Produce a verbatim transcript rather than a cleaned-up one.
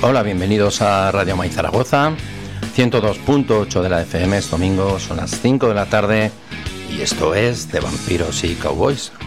Hola, bienvenidos a Radio Mai Zaragoza, ciento dos punto ocho de la F M. Es domingo, son las cinco de la tarde y esto es de Vampiros y Cowboys.